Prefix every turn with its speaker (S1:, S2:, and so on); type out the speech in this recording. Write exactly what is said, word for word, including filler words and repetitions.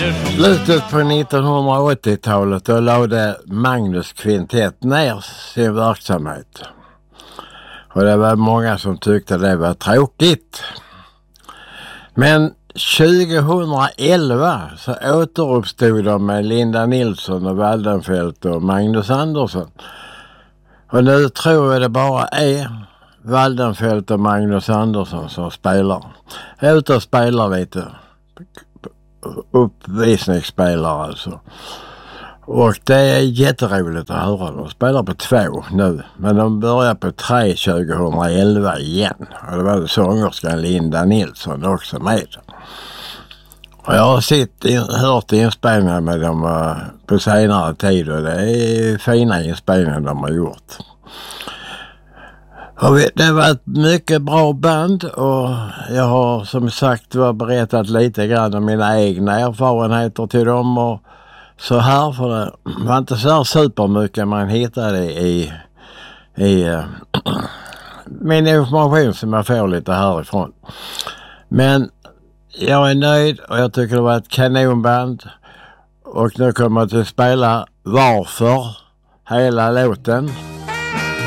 S1: Slutet på nittonhundraåttiotalet då lade Magnus Kvintett ner sin verksamhet. Och det var många som tyckte det var tråkigt. Men tjugohundraelva så återuppstod de med Linda Nilsson och Waldenfelt och Magnus Andersson. Och nu tror jag det bara är Waldenfelt och Magnus Andersson som spelar. Jag är ute och spelar lite. Uppvisningsspelare alltså. Och det är jätteroligt att höra. De spelar på två nu. Men de börjar på tre tjugohundraelva igen. Och det var sångerskan Linda Nilsson också med. Och jag har sett, hört inspelningar med dem uh, på senare tid. Och det är fina inspelningar de har gjort. Och det var ett mycket bra band. Och jag har som sagt var berättat lite grann om mina egna erfarenheter till dem. Och så här, för det var inte så här supermycket man hittade i, i uh, min information som jag får lite härifrån. Men jag är nöjd och jag tycker det var ett kanonband. Och nu kommer jag att spela Varför hela låten.